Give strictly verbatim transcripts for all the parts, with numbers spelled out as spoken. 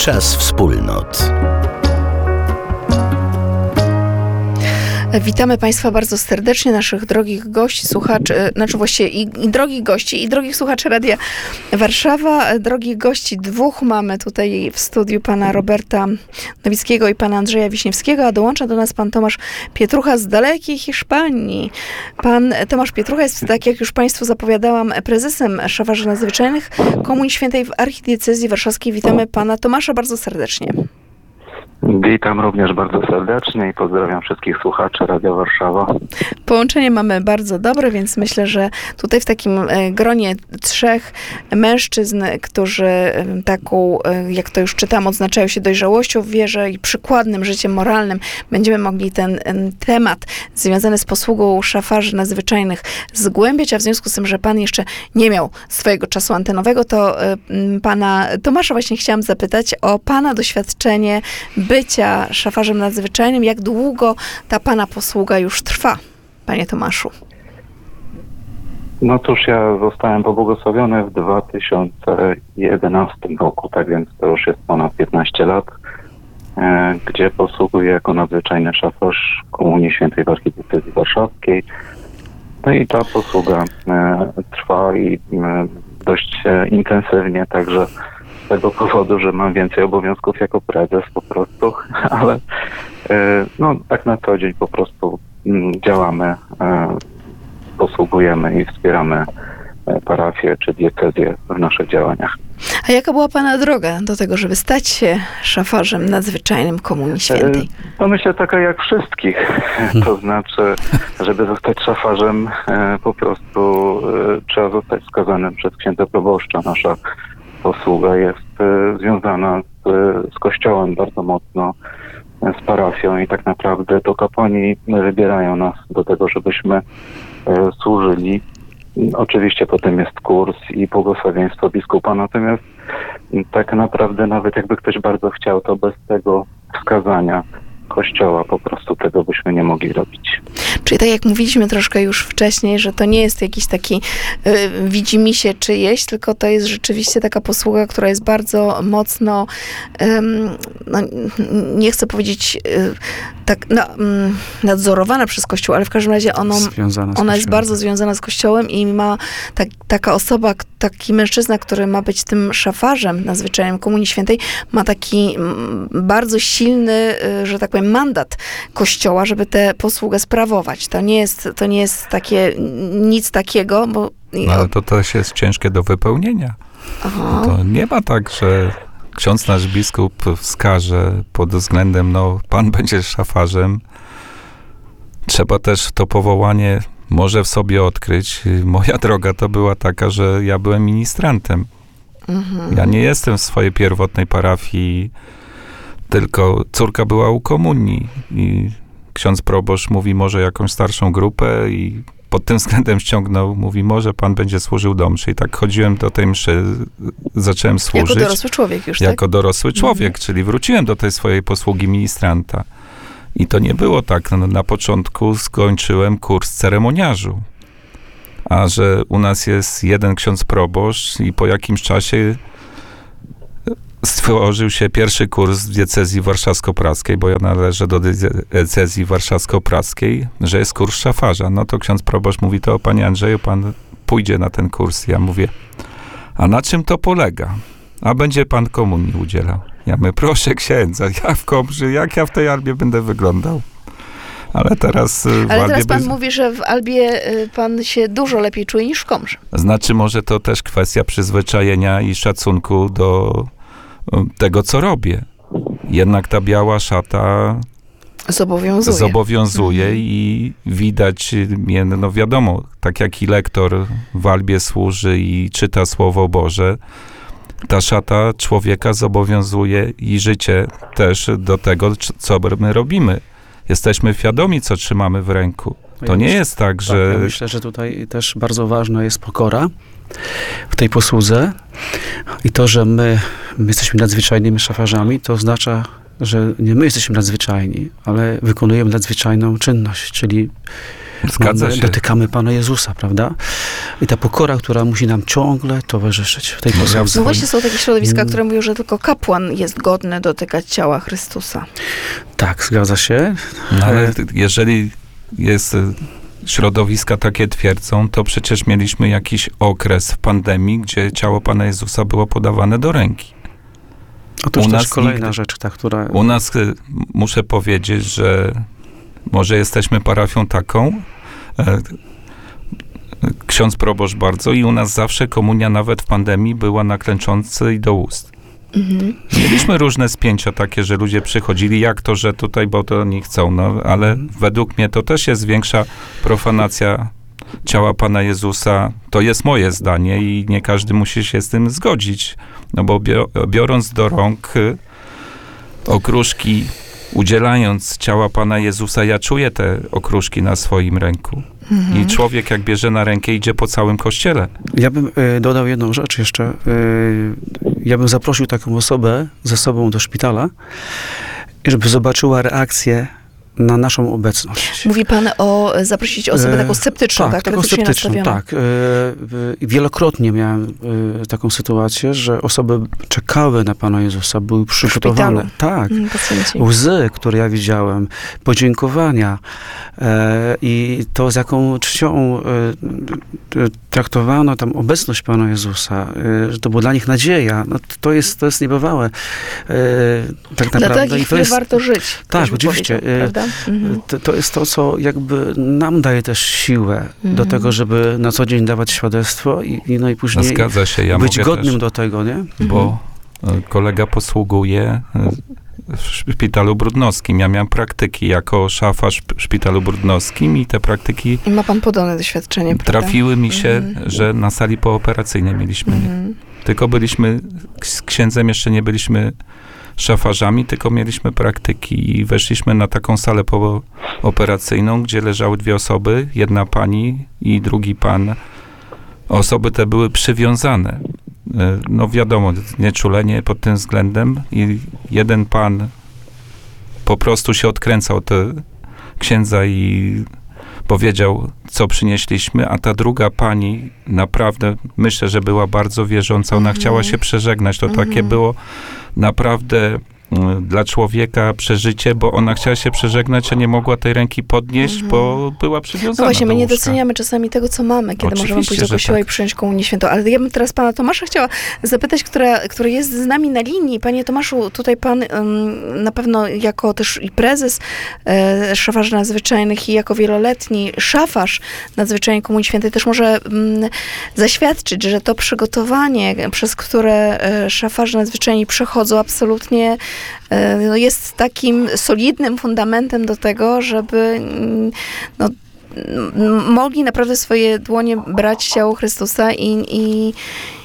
Czas wspólnot. Witamy Państwa bardzo serdecznie, naszych drogich gości, słuchaczy, znaczy właściwie i, i drogich gości, i drogich słuchaczy Radia Warszawa. Drogich gości dwóch mamy tutaj w studiu, pana Roberta Nowickiego i pana Andrzeja Wiśniewskiego, a dołącza do nas pan Tomasz Pietrucha z dalekiej Hiszpanii. Pan Tomasz Pietrucha jest, tak jak już Państwu zapowiadałam, prezesem Szafarzy Nadzwyczajnych Komunii Świętej w Archidiecezji Warszawskiej. Witamy pana Tomasza bardzo serdecznie. Witam również bardzo serdecznie i pozdrawiam wszystkich słuchaczy Radia Warszawa. Połączenie mamy bardzo dobre, więc myślę, że tutaj w takim gronie trzech mężczyzn, którzy taką, jak to już czytam, odznaczają się dojrzałością w wierze i przykładnym życiem moralnym, będziemy mogli ten temat związany z posługą szafarzy nadzwyczajnych zgłębiać, a w związku z tym, że pan jeszcze nie miał swojego czasu antenowego, to pana Tomasza właśnie chciałam zapytać o pana doświadczenie bycia szafarzem nadzwyczajnym. Jak długo ta pana posługa już trwa, panie Tomaszu? No cóż, ja zostałem pobłogosławiony w dwa tysiące jedenastym roku, tak więc to już jest ponad piętnaście lat, e, gdzie posługuję jako nadzwyczajny szafarz Komunii Świętej w Archidiecezji Warszawskiej. No i ta posługa e, trwa i e, dość e, intensywnie, także z tego powodu, że mam więcej obowiązków jako prezes po prostu, ale e, no tak na co dzień po prostu m, działamy, e, posługujemy i wspieramy parafię czy diecezję w naszych działaniach. A jaka była pana droga do tego, żeby stać się szafarzem nadzwyczajnym Komunii Świętej? To myślę taka jak wszystkich. To znaczy, żeby zostać szafarzem, po prostu trzeba zostać wskazanym przez księdza proboszcza. Nasza posługa jest związana z, z Kościołem bardzo mocno, z parafią i tak naprawdę to kapłani wybierają nas do tego, żebyśmy służyli. Oczywiście potem jest kurs i błogosławieństwo biskupa, natomiast tak naprawdę nawet jakby ktoś bardzo chciał, to bez tego wskazania Kościoła po prostu tego byśmy nie mogli robić. Czyli tak jak mówiliśmy troszkę już wcześniej, że to nie jest jakiś taki y, widzimisię czyjeś, tylko to jest rzeczywiście taka posługa, która jest bardzo mocno, ym, no, nie chcę powiedzieć y, tak no, um, nadzorowana przez Kościół, ale w każdym razie ono, ona jest bardzo związana z Kościołem i ma tak, taka osoba, taki mężczyzna, który ma być tym szafarzem nadzwyczajnym Komunii Świętej, ma taki m, bardzo silny, y, że tak powiem, mandat Kościoła, żeby tę posługę sprawować. To nie jest, to nie jest takie, nic takiego, bo... No, ale to też jest ciężkie do wypełnienia. Aha. To nie ma tak, że ksiądz nasz biskup wskaże pod względem, no, pan będzie szafarzem. Trzeba też to powołanie może w sobie odkryć. Moja droga to była taka, że ja byłem ministrantem. Mhm. Ja nie jestem w swojej pierwotnej parafii, tylko córka była u komunii i ksiądz proboszcz mówi, może jakąś starszą grupę i pod tym względem ściągnął, mówi, może pan będzie służył do mszy. I tak chodziłem do tej mszy, zacząłem służyć. Jako dorosły człowiek już, Jako tak? dorosły człowiek, Mhm. czyli wróciłem do tej swojej posługi ministranta. I to nie było tak. No, na początku skończyłem kurs ceremoniarzu. A że u nas jest jeden ksiądz proboszcz i po jakimś czasie stworzył się pierwszy kurs w diecezji warszawsko-praskiej, bo ja należę do diecezji warszawsko-praskiej, że jest kurs szafarza. No to ksiądz proboszcz mówi, to panie Andrzeju, pan pójdzie na ten kurs. Ja mówię, a na czym to polega? A będzie pan komunii udzielał. Ja mówię, proszę księdza, ja w Komży, jak ja w tej Albie będę wyglądał? Ale teraz w Ale Albie teraz pan bez... mówi, że w Albie pan się dużo lepiej czuje niż w Komży. Znaczy, może to też kwestia przyzwyczajenia i szacunku do tego, co robię. Jednak ta biała szata zobowiązuje, zobowiązuje mhm. i widać mnie, no wiadomo, tak jak i lektor w Albie służy i czyta Słowo Boże, ta szata człowieka zobowiązuje i życie też do tego, co my robimy. Jesteśmy świadomi, co trzymamy w ręku. To ja nie myślę, jest tak, tak, że... Ja myślę, że tutaj też bardzo ważna jest pokora w tej posłudze i to, że my, my jesteśmy nadzwyczajnymi szafarzami, to oznacza, że nie my jesteśmy nadzwyczajni, ale wykonujemy nadzwyczajną czynność, czyli Zgadza mamy, się. dotykamy Pana Jezusa, prawda? I ta pokora, która musi nam ciągle towarzyszyć w tej posłudze. No właśnie są takie środowiska, Mm. które mówią, że tylko kapłan jest godny dotykać ciała Chrystusa. Tak, zgadza się. No, ale E, jeżeli jest y, środowiska takie twierdzą, to przecież mieliśmy jakiś okres w pandemii, gdzie ciało Pana Jezusa było podawane do ręki. Otóż u też nas kolejna nigdy- rzecz, ta, która... U nas y, muszę powiedzieć, że może jesteśmy parafią taką, e, ksiądz proboszcz bardzo, i u nas zawsze komunia nawet w pandemii była na klęczący i do ust. Mhm. Mieliśmy różne spięcia takie, że ludzie przychodzili, jak to, że tutaj, bo to nie chcą, no ale według mnie to też jest większa profanacja ciała Pana Jezusa. To jest moje zdanie i nie każdy musi się z tym zgodzić, no bo bio- biorąc do rąk y, okruszki, udzielając ciała Pana Jezusa, ja czuję te okruszki na swoim ręku. Mhm. I człowiek jak bierze na rękę, idzie po całym kościele. Ja bym e, dodał jedną rzecz jeszcze. E, ja bym zaprosił taką osobę ze sobą do szpitala, żeby zobaczyła reakcję na naszą obecność. Mówi pan o zaprosić osobę E, taką sceptyczną, tak? tak, taką krytycznie sceptyczną, nastawioną. tak. E, w- Wielokrotnie miałem e, taką sytuację, że osoby czekały na Pana Jezusa, były przygotowane. szpitalu. Tak. Mm, pacjenci. Łzy, które ja widziałem, podziękowania e, i to, z jaką czcią e, e, traktowano tam obecność Pana Jezusa, e, że to była dla nich nadzieja, no, to, jest, to jest niebywałe. E, tak Dla naprawdę. takich I to chwil jest, warto żyć. tak, ktoś by oczywiście. powiedział, E, prawda? Mhm. to, to jest to, co jakby nam daje też siłę do Mhm. tego, żeby na co dzień dawać świadectwo i, i no i No, później zgadza się, ja być mogę godnym też, do tego, nie? bo e, kolega posługuje e, w szpitalu brudnowskim. Ja miałem praktyki jako szafarz w szpitalu brudnowskim i te praktyki I ma pan podobne doświadczenie, prawda? trafiły mi się, Mhm. że na sali pooperacyjnej mieliśmy. Mhm. Tylko byliśmy, z księdzem jeszcze nie byliśmy szafarzami, tylko mieliśmy praktyki i weszliśmy na taką salę pooperacyjną, gdzie leżały dwie osoby, jedna pani i drugi pan. Osoby te były przywiązane. E, No wiadomo, nieczulenie pod tym względem i jeden pan po prostu się odkręcał od e, księdza i powiedział, co przynieśliśmy, a ta druga pani naprawdę, myślę, że była bardzo wierząca. Ona Mhm. chciała się przeżegnać. To Mhm. takie było naprawdę mm, dla człowieka przeżycie, bo ona chciała się przeżegnać, a nie mogła tej ręki podnieść, Mhm. bo była przywiązana No właśnie, my do nie łóżka. doceniamy czasami tego, co mamy, kiedy możemy Oczywiście, pójść do że kościoła tak. i przyjąć komunię świętą. Ale ja bym teraz pana Tomasza chciała zapytać, która, który jest z nami na linii. Panie Tomaszu, tutaj pan ym, na pewno jako też i prezes e, szafarzy nadzwyczajnych i jako wieloletni szafarz nadzwyczajnej komunii świętej też może ym, zaświadczyć, że to przygotowanie, przez które e, szafarze nadzwyczajni przechodzą, absolutnie e, no, jest takim solidnym fundamentem do tego, żeby mm, no, m- mogli naprawdę w swoje dłonie brać ciało Chrystusa i, i,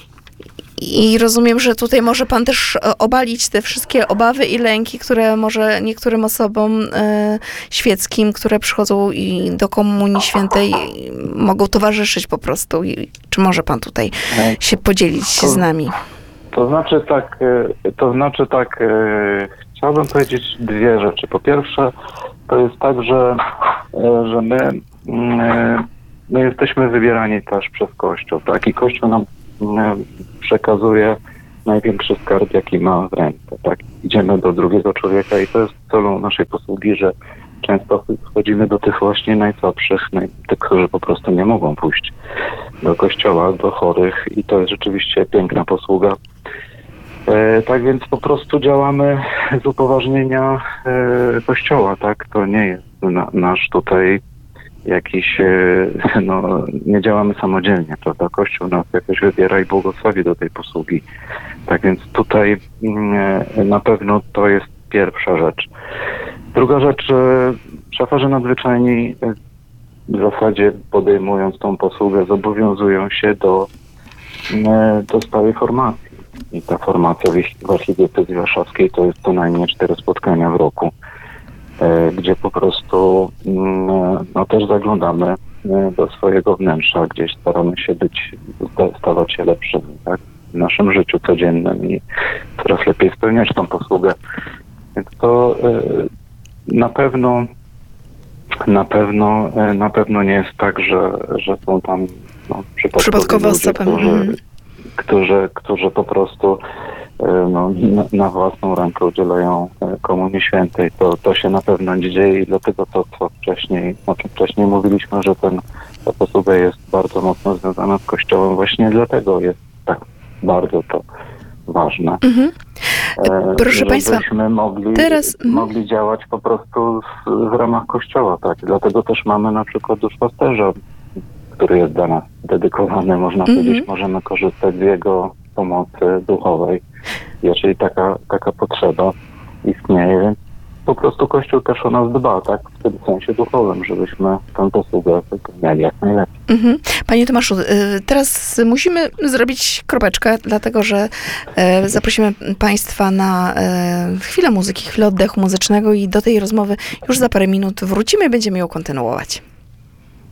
i rozumiem, że tutaj może pan też e, obalić te wszystkie obawy i lęki, które może niektórym osobom e, świeckim, które przychodzą i do Komunii Świętej, mogą towarzyszyć po prostu. I, czy może pan tutaj się podzielić się z nami? To znaczy tak, e, to znaczy tak, e, chciałbym powiedzieć dwie rzeczy. Po pierwsze, to jest tak, że, e, że my, mm, e, my jesteśmy wybierani też przez Kościół, tak? I Kościół nam mm, przekazuje największy skarb, jaki ma w ręce, tak? Idziemy do drugiego człowieka i to jest celą naszej posługi, że często wchodzimy do tych właśnie najsłabszych, naj, tych, którzy po prostu nie mogą pójść do kościoła, do chorych i to jest rzeczywiście piękna posługa. E, tak więc po prostu działamy z upoważnienia e, Kościoła, tak? To nie jest na, nasz tutaj jakiś, e, no nie działamy samodzielnie, prawda? Kościół nas jakoś wybiera i błogosławi do tej posługi. Tak więc tutaj mm, e, na pewno to jest pierwsza rzecz. Druga rzecz, e, szafarze nadzwyczajni e, w zasadzie podejmując tą posługę zobowiązują się do, e, do stałej formacji. I ta formacja w archidiecezji warszawskiej to jest co najmniej cztery spotkania w roku, e, gdzie po prostu mm, no, też zaglądamy e, do swojego wnętrza, gdzieś staramy się być, sta- stawać się lepszymi, tak? W naszym życiu codziennym i coraz lepiej spełniać tą posługę. Więc to e, na pewno Na pewno, e, na pewno nie jest tak, że, że są tam no, przypadkowi Przypadkowe ludzie, osoby. którzy, Mhm. którzy, którzy po prostu e, no, na, na własną rękę udzielają e, Komunii Świętej. To, to się na pewno nie dzieje i dlatego to, co wcześniej, o czym wcześniej mówiliśmy, że ten, ta posługa jest bardzo mocno związana z Kościołem, właśnie dlatego jest tak bardzo to ważne. Mhm. E, Proszę państwa, żebyśmy mogli, teraz- mhm. mogli działać po prostu w, w ramach Kościoła, tak. Dlatego też mamy na przykład duszpasterza, który jest dla nas dedykowany, można Mhm. powiedzieć, możemy korzystać z jego pomocy duchowej, jeżeli taka, taka potrzeba istnieje, więc po prostu Kościół też o nas dba, tak, w tym sensie duchowym, żebyśmy tę posługę wypełniali jak najlepiej. Mhm. Panie Tomaszu, y, teraz musimy zrobić kropeczkę, dlatego że e, zaprosimy Państwa na e, chwilę muzyki, chwilę oddechu muzycznego i do tej rozmowy już za parę minut wrócimy i będziemy ją kontynuować.